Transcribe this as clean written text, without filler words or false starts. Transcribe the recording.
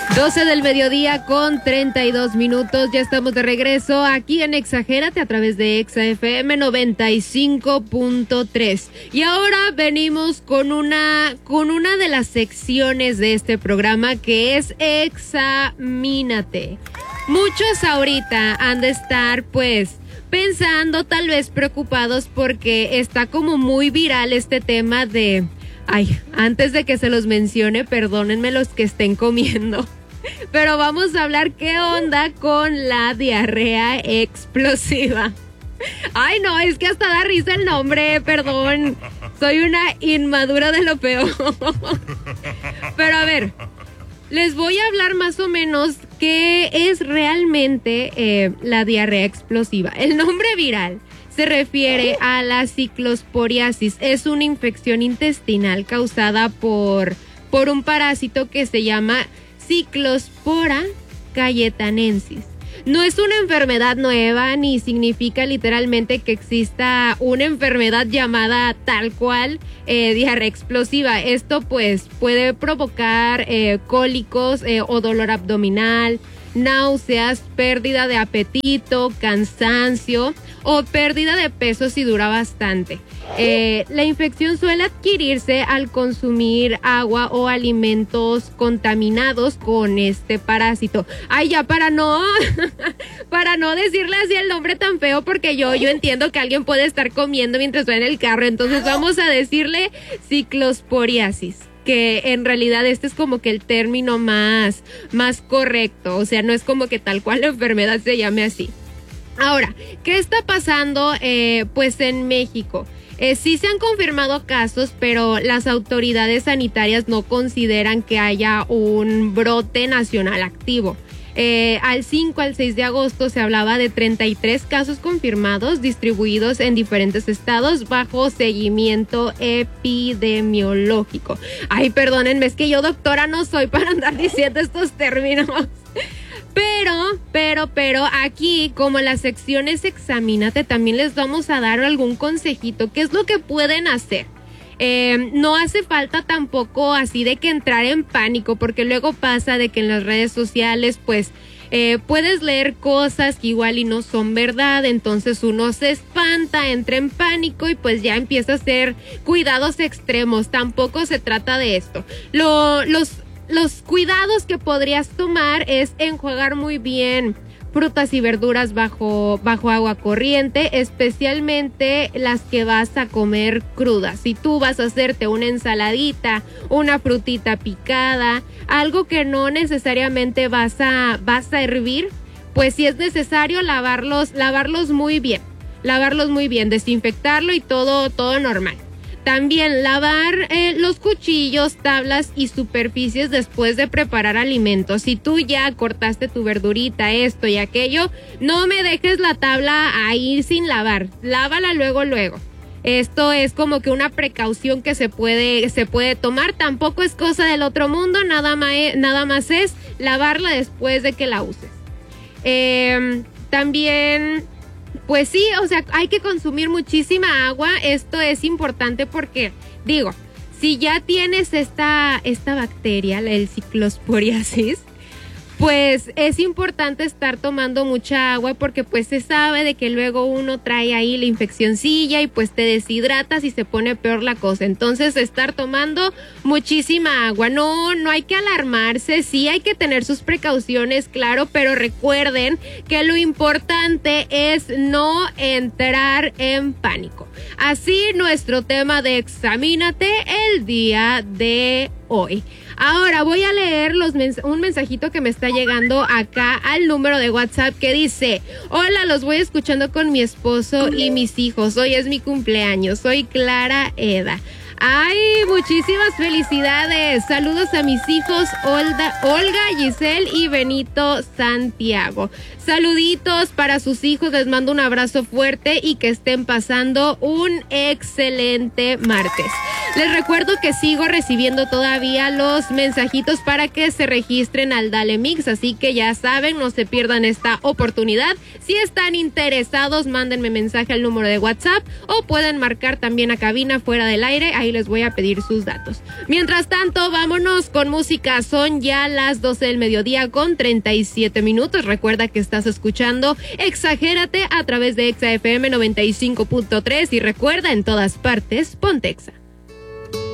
12 del mediodía con 32 minutos. Ya estamos de regreso aquí en Exagérate a través de Exa FM 95.3. Y ahora venimos con una de las secciones de este programa, que es Examínate. Muchos ahorita han de estar pues pensando, tal vez preocupados, porque está como muy viral este tema de... Ay, antes de que se los mencione, perdónenme los que estén comiendo. Pero vamos a hablar qué onda con la diarrea explosiva. Ay, no, es que hasta da risa el nombre, perdón. Soy una inmadura de lo peor. Pero a ver, les voy a hablar más o menos qué es realmente la diarrea explosiva. El nombre viral se refiere a la ciclosporiasis. Es una infección intestinal causada por un parásito que se llama Cyclospora cayetanensis. No es una enfermedad nueva ni significa literalmente que exista una enfermedad llamada tal cual diarrea explosiva. Esto pues puede provocar cólicos o dolor abdominal, náuseas, pérdida de apetito, cansancio o pérdida de peso si dura bastante. La infección suele adquirirse al consumir agua o alimentos contaminados con este parásito. Ay, ya para no decirle así el nombre tan feo, porque yo entiendo que alguien puede estar comiendo mientras va en el carro, entonces vamos a decirle ciclosporiasis, que en realidad este es como que el término más correcto, o sea, no es como que tal cual la enfermedad se llame así. Ahora, ¿qué está pasando pues en México? Sí se han confirmado casos, pero las autoridades sanitarias no consideran que haya un brote nacional activo. Al 5 al 6 de agosto se hablaba de 33 casos confirmados distribuidos en diferentes estados bajo seguimiento epidemiológico. Ay, perdónenme, es que yo doctora no soy para andar diciendo estos términos. Pero aquí, como la sección es Examínate, también les vamos a dar algún consejito. ¿Qué es lo que pueden hacer? No hace falta tampoco así de que entrar en pánico, porque luego pasa de que en las redes sociales pues puedes leer cosas que igual y no son verdad, entonces uno se espanta, entra en pánico y pues ya empieza a hacer cuidados extremos. Tampoco se trata de esto. Los cuidados que podrías tomar es enjuagar muy bien frutas y verduras bajo agua corriente, especialmente las que vas a comer crudas. Si tú vas a hacerte una ensaladita, una frutita picada, algo que no necesariamente vas a hervir, pues si es necesario lavarlos muy bien, desinfectarlo y todo normal. También lavar los cuchillos, tablas y superficies después de preparar alimentos. Si tú ya cortaste tu verdurita, esto y aquello, no me dejes la tabla ahí sin lavar. Lávala luego. Esto es como que una precaución que se puede tomar. Tampoco es cosa del otro mundo, nada más es lavarla después de que la uses. También... Pues sí, o sea, hay que consumir muchísima agua. Esto es importante porque, digo, si ya tienes esta bacteria, el ciclosporiasis, pues es importante estar tomando mucha agua, porque pues se sabe de que luego uno trae ahí la infeccioncilla y pues te deshidratas y se pone peor la cosa. Entonces, estar tomando muchísima agua. No hay que alarmarse, sí hay que tener sus precauciones, claro, pero recuerden que lo importante es no entrar en pánico. Así nuestro tema de Examínate el día de hoy. Ahora voy a leer un mensajito que me está llegando acá al número de WhatsApp que dice: hola, los voy escuchando con mi esposo y mis hijos. Hoy es mi cumpleaños. Soy Clara Eda. Ay, muchísimas felicidades. Saludos a mis hijos Olga, Giselle y Benito Santiago. Saluditos para sus hijos. Les mando un abrazo fuerte y que estén pasando un excelente martes. Les recuerdo que sigo recibiendo todavía los mensajitos para que se registren al Dale Mix, así que ya saben, no se pierdan esta oportunidad. Si están interesados, mándenme mensaje al número de WhatsApp o pueden marcar también a cabina fuera del aire. Ahí ahí les voy a pedir sus datos. Mientras tanto, vámonos con música. Son ya las 12 del mediodía con 37 minutos. Recuerda que estás escuchando Exagérate a través de Exa FM 95.3 y recuerda, en todas partes, ponte Exa.